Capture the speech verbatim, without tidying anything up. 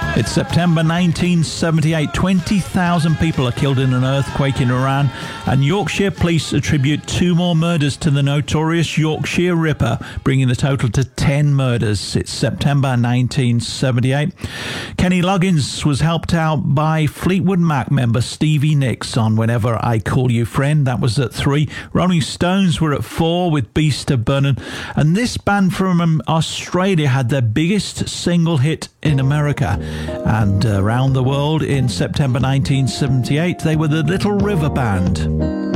It's September nineteen seventy-eight. twenty thousand people are killed in an earthquake in Iran, and Yorkshire police attribute two more murders to the notorious Yorkshire Ripper, bringing the total to ten murders. It's September nineteen seventy-eight. Kenny Loggins was helped out by Fleetwood Mac member Stevie Nicks on Whenever I Call You Friend. That was at three. Rolling Stones were at four with Beast of Burden. And this band from Australia had their biggest single hit in America. And around the world in September nineteen seventy-eight, they were the Little River Band.